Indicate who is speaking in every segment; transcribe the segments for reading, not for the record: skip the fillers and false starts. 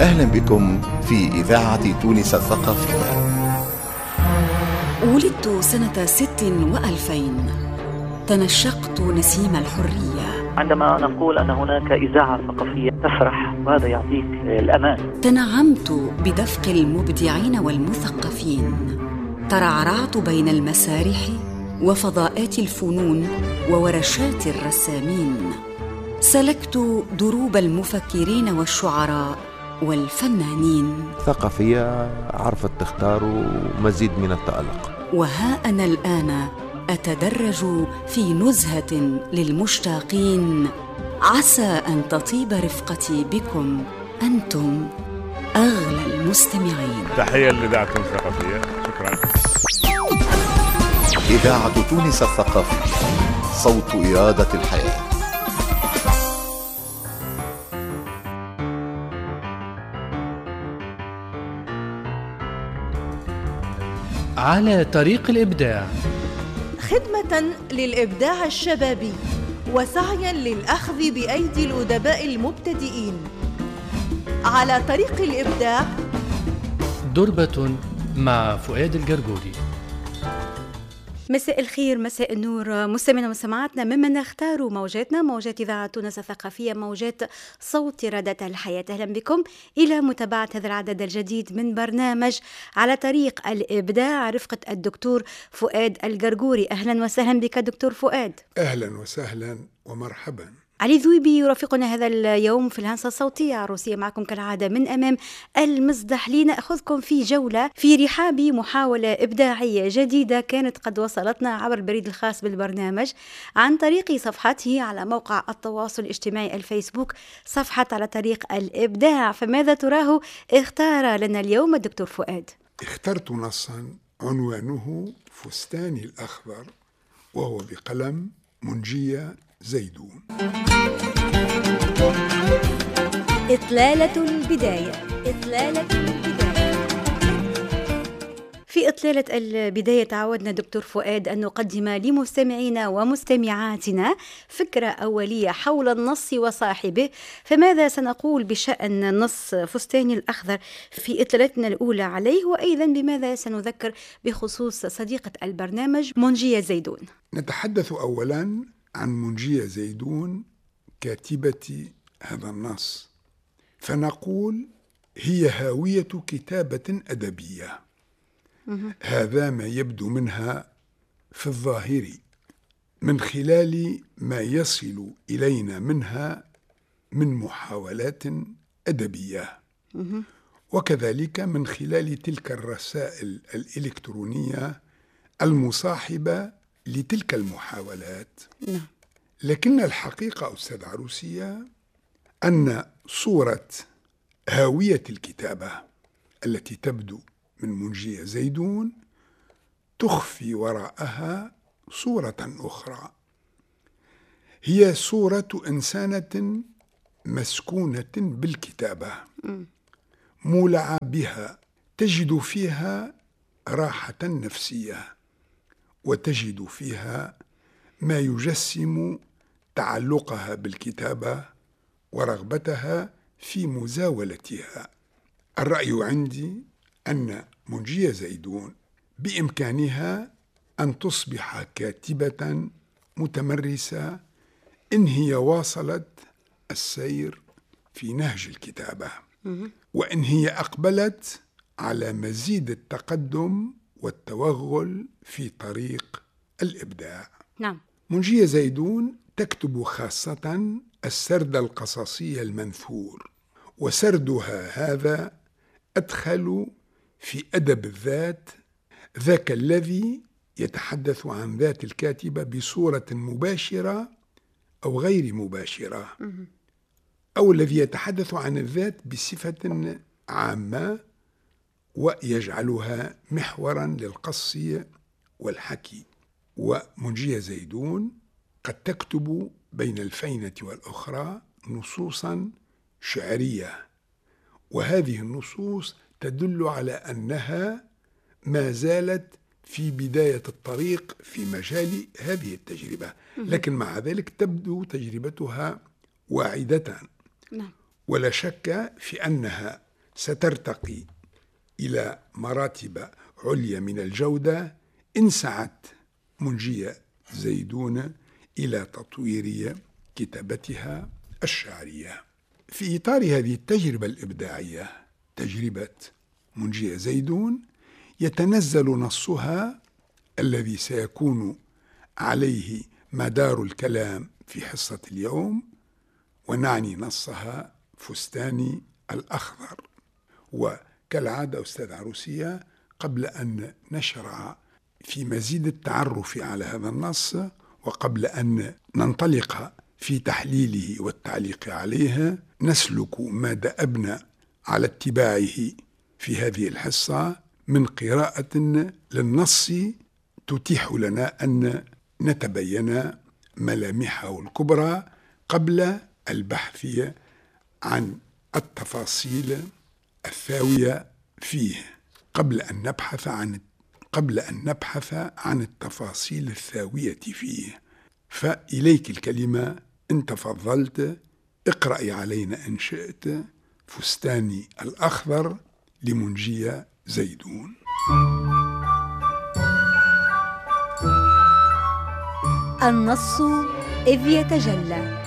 Speaker 1: أهلا بكم في إذاعة تونس الثقافية.
Speaker 2: ولدت سنة 26 تنشقت نسيم الحرية.
Speaker 3: عندما نقول أن هناك إذاعة ثقافية تفرح، وهذا يعطيك الأمان.
Speaker 2: تنعمت بدفق المبدعين والمثقفين، ترعرعت بين المسارح وفضاءات الفنون وورشات الرسامين، سلكت دروب المفكرين والشعراء والفنانين.
Speaker 4: ثقافية عرفت تختار مزيد من التألق.
Speaker 2: وها أنا الآن أتدرج في نزهة للمشتاقين، عسى أن تطيب رفقتي بكم أنتم أغلى المستمعين.
Speaker 5: تحية لإذاعة تونس الثقافية، شكرا.
Speaker 1: إذاعة تونس الثقافية، صوت إرادة الحياة.
Speaker 6: على طريق الإبداع،
Speaker 7: خدمة للإبداع الشبابي وسعيا للأخذ بأيدي الأدباء المبتدئين. على طريق الإبداع،
Speaker 6: دربة مع فؤاد الجرجوري.
Speaker 8: مساء الخير، مساء النور مستمعينا ومستمعاتنا ممن اختاروا موجاتنا، موجات إذاعة تونس الثقافية، موجات صوت إرادة الحياة. أهلا بكم إلى متابعة هذا العدد الجديد من برنامج على طريق الإبداع، رفقة الدكتور فؤاد الجرجوري. أهلا وسهلا بك دكتور فؤاد.
Speaker 9: أهلا وسهلا ومرحبا.
Speaker 8: علي ذويبي يرافقنا هذا اليوم في الهندسة الصوتية، عروسية معكم كالعادة من أمام المسدح لنأخذكم في جولة في رحاب محاولة إبداعية جديدة كانت قد وصلتنا عبر البريد الخاص بالبرنامج عن طريق صفحته على موقع التواصل الاجتماعي الفيسبوك، صفحة على طريق الإبداع. فماذا تراه اختار لنا اليوم الدكتور فؤاد؟
Speaker 9: اخترت نصا عنوانه فستاني الأخضر، وهو بقلم منجية زيدون.
Speaker 8: إطلالة البداية. في إطلالة البداية تعودنا دكتور فؤاد أن نقدم لمستمعينا ومستمعاتنا فكرة أولية حول النص وصاحبه. فماذا سنقول بشأن نص فستاني الأخضر في إطلالتنا الأولى عليه، وأيضا بماذا سنذكر بخصوص صديقة البرنامج منجية زيدون؟
Speaker 9: نتحدث أولا عن منجية زيدون كاتبة هذا النص، فنقول هي هاوية كتابة أدبية. هذا ما يبدو منها في الظاهر من خلال ما يصل إلينا منها من محاولات أدبية، وكذلك من خلال تلك الرسائل الإلكترونية المصاحبة لتلك المحاولات. لكن الحقيقة أستاذ عروسية أن صورة هاوية الكتابة التي تبدو من منجية زيدون تخفي وراءها صورة أخرى، هي صورة إنسانة مسكونة بالكتابة، مولعة بها، تجد فيها راحة نفسية، وتجد فيها ما يجسم تعلقها بالكتابة ورغبتها في مزاولتها. الرأي عندي أن منجية زيدون بإمكانها أن تصبح كاتبة متمرسة إن هي واصلت السير في نهج الكتابة، وإن هي أقبلت على مزيد التقدم والتوغل في طريق الإبداع.
Speaker 8: نعم.
Speaker 9: منجية زيدون تكتب خاصة السرد القصصي المنثور، وسردها هذا أدخل في أدب الذات، ذاك الذي يتحدث عن ذات الكاتبة بصورة مباشرة أو غير مباشرة، أو الذي يتحدث عن الذات بصفة عامة ويجعلها محورا للقص والحكي. ومنجية زيدون قد تكتب بين الفينة والأخرى نصوصا شعرية، وهذه النصوص تدل على أنها ما زالت في بداية الطريق في مجال هذه التجربة، لكن مع ذلك تبدو تجربتها واعدة، ولا شك في أنها سترتقي إلى مراتب عليا من الجودة إن سعت منجية زيدون إلى تطوير كتابتها الشعرية. في إطار هذه التجربة الإبداعية، تجربة منجية زيدون، يتنزل نصها الذي سيكون عليه مدار الكلام في حصة اليوم، ونعني نصها فستاني الأخضر. وكالعادة أستاذ عروسية، قبل أن نشرع في مزيد التعرف على هذا النص، وقبل أن ننطلق في تحليله والتعليق عليه، نسلك ما دأبنا على اتباعه في هذه الحصة من قراءة للنص تتيح لنا أن نتبين ملامحه الكبرى قبل البحث عن التفاصيل الثاوية فيه، قبل أن نبحث عن التفاصيل الثاوية فيه. فإليك الكلمة إن تفضلت، اقرأي علينا إن شئت فستاني الأخضر لمنجية زيدون.
Speaker 8: النص إذ يتجلى.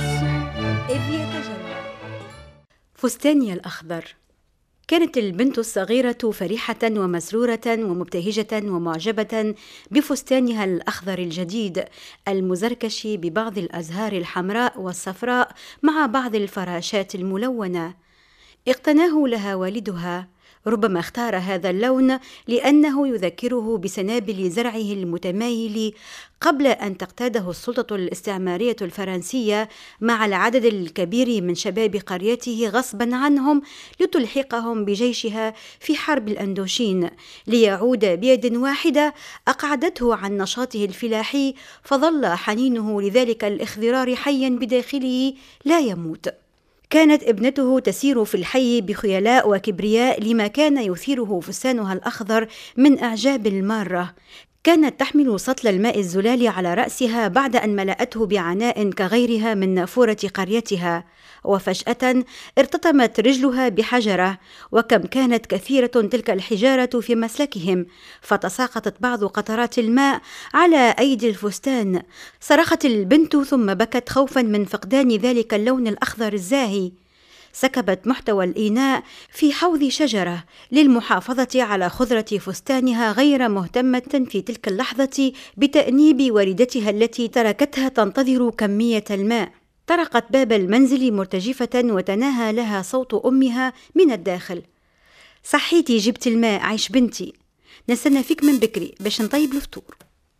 Speaker 8: فستاني الأخضر. كانت البنت الصغيرة فرحة ومسرورة ومبتهجة ومعجبة بفستانها الأخضر الجديد المزركش ببعض الأزهار الحمراء والصفراء مع بعض الفراشات الملونة. اقتناه لها والدها، ربما اختار هذا اللون لأنه يذكره بسنابل زرعه المتمايل قبل أن تقتاده السلطة الاستعمارية الفرنسية مع العدد الكبير من شباب قريته غصبا عنهم لتلحقهم بجيشها في حرب الأندوشين، ليعود بيد واحدة أقعدته عن نشاطه الفلاحي، فظل حنينه لذلك الاخضرار حيا بداخله لا يموت. كانت ابنته تسير في الحي بخيلاء وكبرياء لما كان يثيره فستانها الأخضر من إعجاب المارة. كانت تحمل سطل الماء الزلال على رأسها بعد أن ملأته بعناء كغيرها من نافورة قريتها، وفجأة ارتطمت رجلها بحجرة، وكم كانت كثيرة تلك الحجارة في مسلكهم، فتساقطت بعض قطرات الماء على أيدي الفستان. صرخت البنت ثم بكت خوفا من فقدان ذلك اللون الأخضر الزاهي. سكبت محتوى الإناء في حوض شجرة للمحافظة على خضرة فستانها، غير مهتمة في تلك اللحظة بتأنيب والدتها التي تركتها تنتظر كمية الماء. طرقت باب المنزل مرتجفة وتناهى لها صوت أمها من الداخل: صحيتي جبت الماء، عيش بنتي، نستنى فيك من بكري باش نطيب الفطور.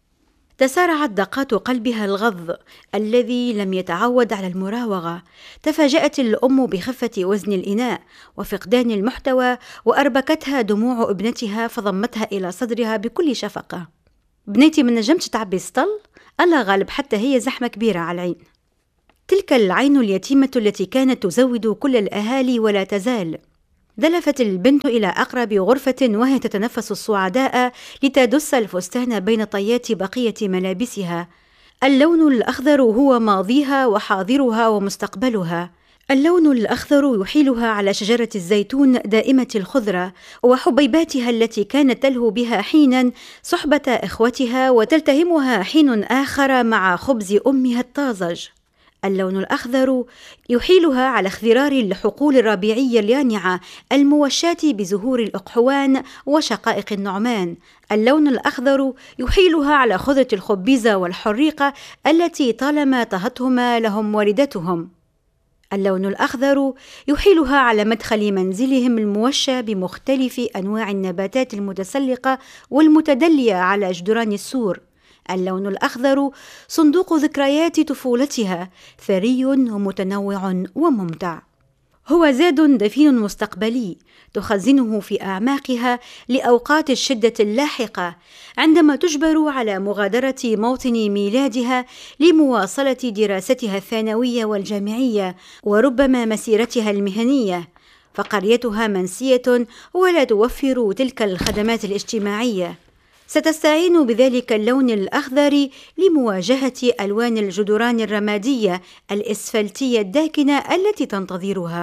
Speaker 8: تسارعت دقات قلبها الغض الذي لم يتعود على المراوغة. تفاجأت الأم بخفة وزن الإناء وفقدان المحتوى، وأربكتها دموع ابنتها فضمتها إلى صدرها بكل شفقة. بنيتي من نجمتش تعبي سطل؟ الله غالب، حتى هي زحمة كبيرة على العين. تلك العين اليتيمة التي كانت تزود كل الأهالي ولا تزال. دلفت البنت إلى أقرب غرفة وهي تتنفس الصعداء لتدس الفستان بين طيات بقية ملابسها. اللون الأخضر هو ماضيها وحاضرها ومستقبلها. اللون الأخضر يحيلها على شجرة الزيتون دائمة الخضرة وحبيباتها التي كانت تلهو بها حينا صحبة إخوتها وتلتهمها حين آخر مع خبز أمها الطازج. اللون الأخضر يحيلها على اخضرار الحقول الربيعية اليانعة الموشاة بزهور الأقحوان وشقائق النعمان. اللون الأخضر يحيلها على خضرة الخبيزة والحريقة التي طالما طهتهما لهم والدتهم. اللون الأخضر يحيلها على مدخل منزلهم الموشى بمختلف أنواع النباتات المتسلقة والمتدلية على جدران السور. اللون الأخضر صندوق ذكريات طفولتها، ثري ومتنوع وممتع. هو زاد دفين مستقبلي تخزنه في أعماقها لأوقات الشدة اللاحقة، عندما تجبر على مغادرة موطن ميلادها لمواصلة دراستها الثانوية والجامعية وربما مسيرتها المهنية، فقريتها منسية ولا توفر تلك الخدمات الاجتماعية. ستستعين بذلك اللون الأخضر لمواجهة ألوان الجدران الرمادية الإسفلتية الداكنة التي تنتظرها.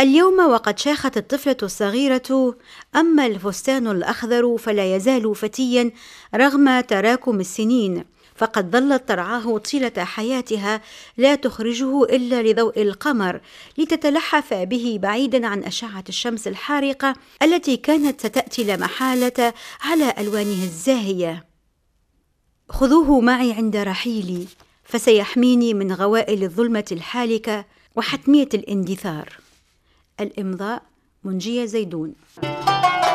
Speaker 8: اليوم وقد شاخت الطفلة الصغيرة، أما الفستان الأخضر فلا يزال فتيا رغم تراكم السنين، فقد ظلت ترعاه طيلة حياتها لا تخرجه إلا لضوء القمر لتتلحف به بعيدا عن أشعة الشمس الحارقة التي كانت ستأتي لا محالة على ألوانه الزاهية. خذوه معي عند رحيلي فسيحميني من غوائل الظلمة الحالكة وحتمية الاندثار. الإمضاء منجية زيدون.